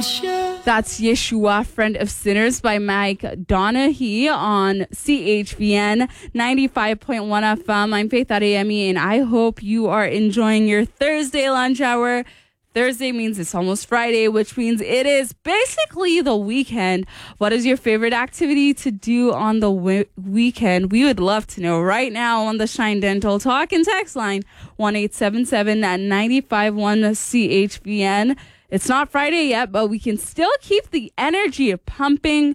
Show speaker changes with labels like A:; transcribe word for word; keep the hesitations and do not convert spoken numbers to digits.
A: That's Yeshua, Friend of Sinners by Mike Donaghy on C H V N ninety-five point one F M. I'm Faith Adeyemi, and I hope you are enjoying your Thursday lunch hour. Thursday means it's almost Friday, which means it is basically the weekend. What is your favorite activity to do on the we- weekend? We would love to know right now on the Shine Dental Talk and Text line one eight seven seven at nine five one C H V N. It's not Friday yet, but we can still keep the energy pumping